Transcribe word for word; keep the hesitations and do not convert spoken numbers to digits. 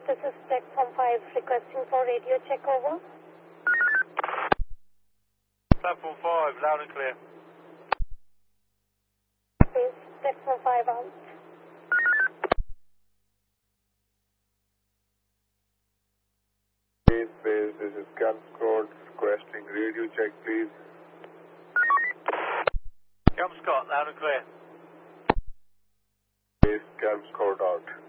this is Platform five requesting for radio check over. Platform five, loud and clear. Please, Platform five out. Base, base, this is Kelmscott requesting radio check, please. Kelmscott, loud and clear. Base, Kelmscott out.